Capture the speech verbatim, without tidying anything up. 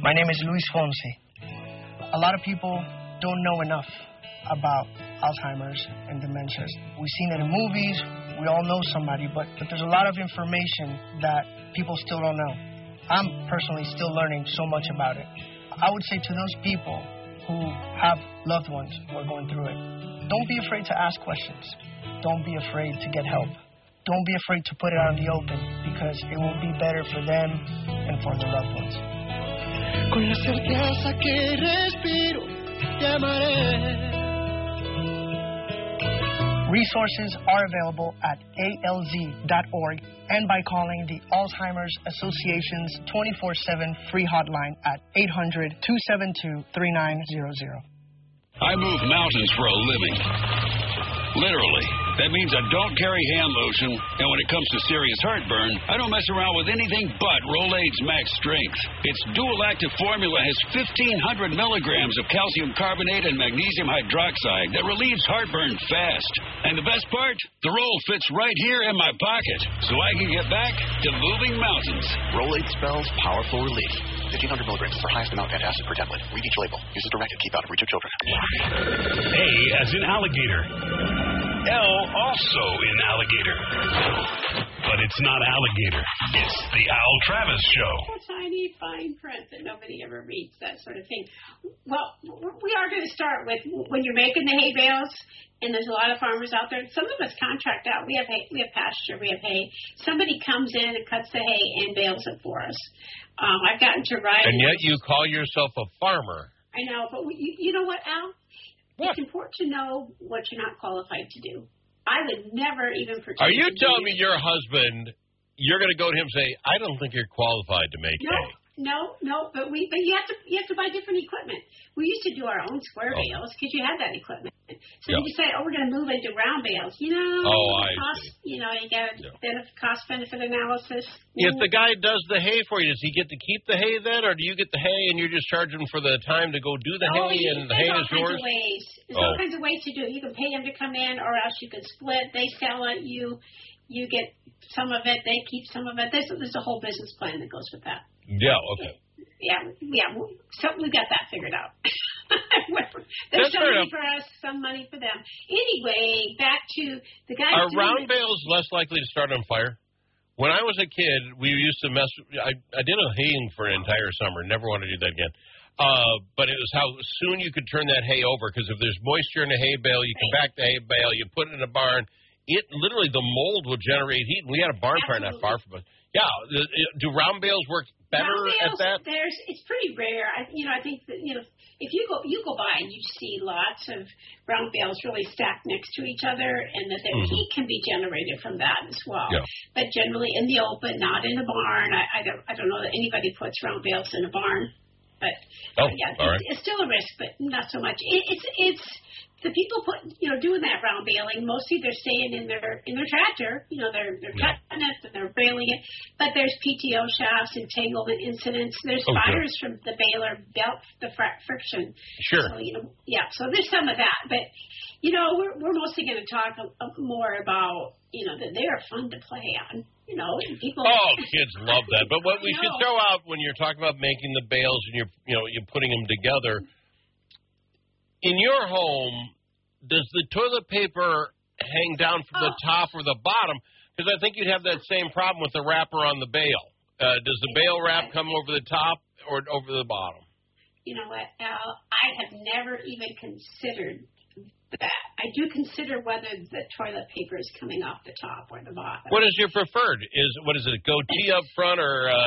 My name is Luis Fonse. A lot of people don't know enough about Alzheimer's and dementias. We've seen it in movies, we all know somebody, but, but there's a lot of information that people still don't know. I'm personally still learning so much about it. I would say to those people who have loved ones who are going through it, don't be afraid to ask questions. Don't be afraid to get help. Don't be afraid to put it out in the open, because it will be better for them and for their loved ones. Con la certeza que respiro, te amaré. Resources are available at A L Z dot org and by calling the Alzheimer's Association's twenty-four seven free hotline at eight hundred, two seven two, three nine zero zero. I move mountains for a living. Literally. That means I don't carry hand lotion, and when it comes to serious heartburn, I don't mess around with anything but Rolaids Max Strength. Its dual-active formula has fifteen hundred milligrams of calcium carbonate and magnesium hydroxide that relieves heartburn fast. And the best part? The roll fits right here in my pocket, so I can get back to moving mountains. Rolaids spells powerful relief. fifteen hundred milligrams for highest amount antacid per tablet. Read each label. Use as directed. Keep out of reach of children. A as in alligator. L also in alligator. But it's not alligator. It's the Al Travis Show. Tiny fine print that nobody ever reads, that sort of thing. Well, we are going to start with when you're making the hay bales, and there's a lot of farmers out there. Some of us contract out. We have hay, we have pasture, we have hay. Somebody comes in and cuts the hay and bales it for us. Um, I've gotten to ride. And yet you call yourself a farmer. I know, but we, you, you know what, Al? What? It's important to know what you're not qualified to do. I would never even pretend. Are you to telling do me your husband, you're going to go to him and say, I don't think you're qualified to make no, hay? No, no, but we, but you have to, you have to buy different equipment. We used to do our own square oh. bales because you had that equipment. So yeah. you say, oh, we're going to move into round bales. You know, oh, I cost, see. You know, you got yeah. benefit, cost benefit analysis. If the guy does the hay for you, does he get to keep the hay then, or do you get the hay and you're just charging for the time to go do the oh, hay and the hay is yours? There's all kinds of ways. There's oh. all kinds of ways to do it. You can pay them to come in, or else you can split. They sell it. You you get some of it. They keep some of it. There's, there's a whole business plan that goes with that. Yeah, okay. Yeah, yeah. So we got that figured out. There's That's some fair money enough. for us, some money for them. Anyway, back to the guys. Are doing round it. bales less likely to start on fire? When I was a kid, we used to mess. I, I did a haying for an entire summer. Never want to do that again. Uh, but it was how soon you could turn that hay over, because if there's moisture in the hay bale, you come back the hay bale, you put it in a barn. It literally, the mold will generate heat. We had a barn fire not far from us. Yeah, the, do round bales work better round bales, at that? There's, it's pretty rare. I, you know, I think that, you know, if you go you go by and you see lots of round bales really stacked next to each other, and that the mm-hmm. heat can be generated from that as well. Yeah. But generally in the open, not in a barn. I, I don't I don't know that anybody puts round bales in a barn. But oh, yeah, all right. it's, it's still a risk, but not so much. It, it's it's the people put you know doing that round baling. Mostly they're staying in their in their tractor. You know they're they're yeah. cutting it and they're baling it. But there's P T O shafts, entanglement incidents. There's oh, fires sure. from the baler belt, the fr- friction. Sure. So, you know, yeah. So there's some of that, but you know we're we're mostly going to talk a, a more about you know that they are fun to play on. You know, people. Oh, kids love that. But what we no. should throw out when you're talking about making the bales and you're, you know, you're putting them together. In your home, does the toilet paper hang down from oh. the top or the bottom? Because I think you'd have that same problem with the wrapper on the bale. Uh, does the bale wrap come over the top or over the bottom? You know what, Al? I have never even considered that. I do consider whether the toilet paper is coming off the top or the bottom. What is your preferred? Is what is it? Goatee up front or uh,